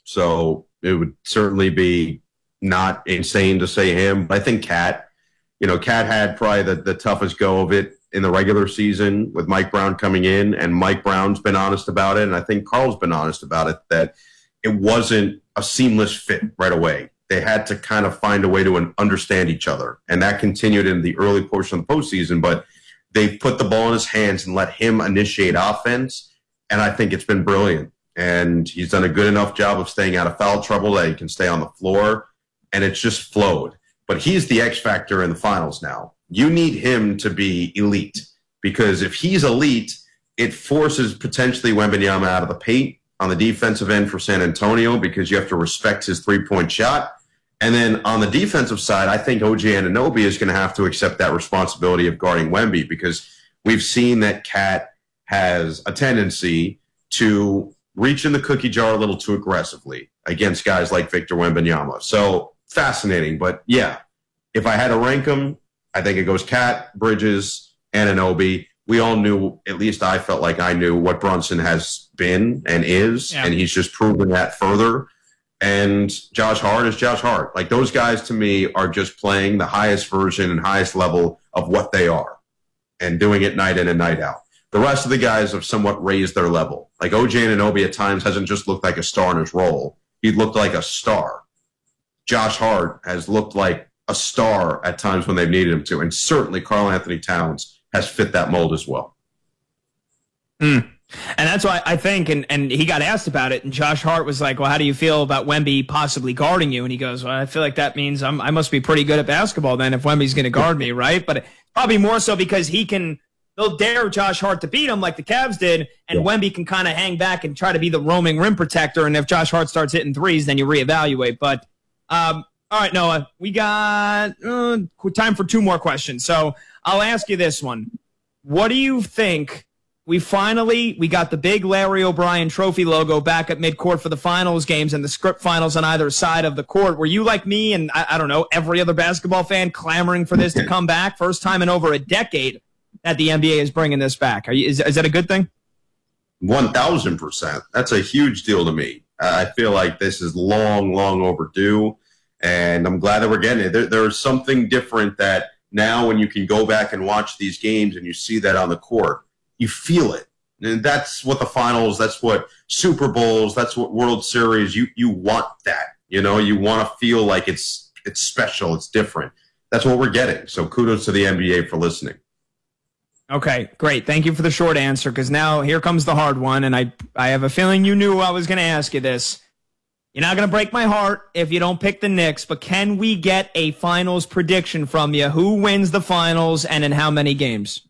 So it would certainly be not insane to say him. But I think Cat had probably the toughest go of it in the regular season with Mike Brown coming in, and Mike Brown's been honest about it, and I think Carl's been honest about it, that it wasn't a seamless fit right away. They had to kind of find a way to understand each other, and that continued in the early portion of the postseason, but they've put the ball in his hands and let him initiate offense, and I think it's been brilliant. And he's done a good enough job of staying out of foul trouble that he can stay on the floor, and it's just flowed. But he's the X factor in the finals now. You need him to be elite, because if he's elite, it forces potentially Wembanyama out of the paint on the defensive end for San Antonio, because you have to respect his three-point shot. And then on the defensive side, I think OG Anunoby is going to have to accept that responsibility of guarding Wemby, because we've seen that Cat has a tendency to reach in the cookie jar a little too aggressively against guys like Victor Wembanyama. So fascinating. But yeah, if I had to rank them, I think it goes Cat, Bridges, Anunoby. We all knew, at least I felt like I knew, what Brunson has been and is, and he's just proven that further. And Josh Hart is Josh Hart. Like, those guys to me are just playing the highest version and highest level of what they are and doing it night in and night out. The rest of the guys have somewhat raised their level. Like, OG Anunoby at times hasn't just looked like a star in his role. He looked like a star. Josh Hart has looked like a star at times when they've needed him to. And certainly Karl Anthony Towns has fit that mold as well. And that's why I think, and he got asked about it, and Josh Hart was like, well, how do you feel about Wemby possibly guarding you? And he goes, well, I feel like that means I must be pretty good at basketball then if Wemby's going to guard me, right? But probably more so because they'll dare Josh Hart to beat him like the Cavs did, and Wemby can kind of hang back and try to be the roaming rim protector, and if Josh Hart starts hitting threes, then you reevaluate. But all right, Noah, we got time for two more questions. So I'll ask you this one. What do you think? We got the big Larry O'Brien trophy logo back at midcourt for the finals games and the script finals on either side of the court. Were you like me and, I don't know, every other basketball fan clamoring for this to come back? First time in over a decade that the NBA is bringing this back. Is that a good thing? 1,000%. That's a huge deal to me. I feel like this is long, long overdue, and I'm glad that we're getting it. There's something different that now when you can go back and watch these games and you see that on the court, you feel it. And that's what the finals, that's what Super Bowls, that's what World Series, you want that. You know, you want to feel like it's special, it's different. That's what we're getting. So kudos to the NBA for listening. Okay, great. Thank you for the short answer, because now here comes the hard one, and I have a feeling you knew I was going to ask you this. You're not going to break my heart if you don't pick the Knicks, but can we get a finals prediction from you? Who wins the finals and in how many games?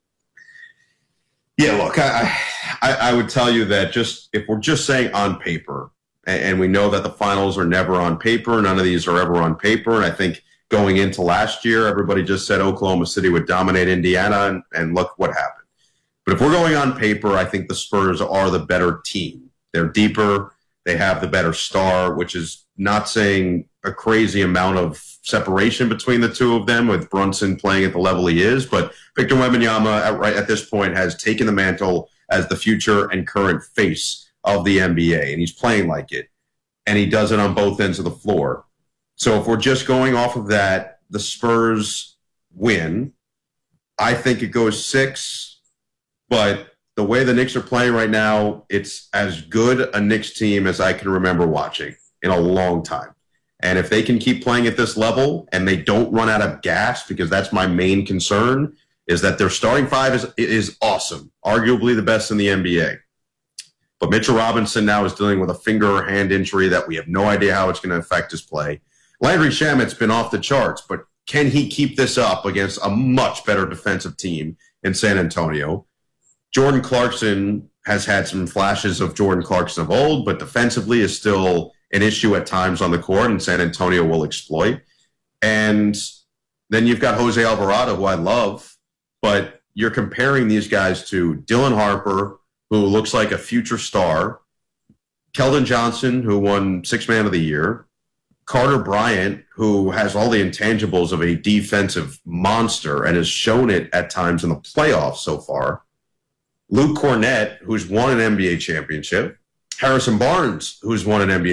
Yeah, look, I would tell you that just if we're just saying on paper, and we know that the finals are never on paper, none of these are ever on paper, and I think going into last year, everybody just said Oklahoma City would dominate Indiana, and look what happened. But if we're going on paper, I think the Spurs are the better team. They're deeper. They have the better star, which is not saying a crazy amount of separation between the two of them, with Brunson playing at the level he is. But Victor Wembanyama at this point has taken the mantle as the future and current face of the NBA, and he's playing like it. And he does it on both ends of the floor. So if we're just going off of that, the Spurs win. I think it goes 6, but the way the Knicks are playing right now, it's as good a Knicks team as I can remember watching in a long time. And if they can keep playing at this level and they don't run out of gas, because that's my main concern, is that their starting five is awesome, arguably the best in the NBA. But Mitchell Robinson now is dealing with a finger or hand injury that we have no idea how it's going to affect his play. Landry Shamet's been off the charts, but can he keep this up against a much better defensive team in San Antonio? Jordan Clarkson has had some flashes of Jordan Clarkson of old, but defensively is still an issue at times on the court, and San Antonio will exploit. And then you've got Jose Alvarado, who I love, but you're comparing these guys to Dylan Harper, who looks like a future star, Keldon Johnson, who won Sixth Man of the Year, Carter Bryant, who has all the intangibles of a defensive monster and has shown it at times in the playoffs so far, Luke Cornett, who's won an NBA championship, Harrison Barnes, who's won an NBA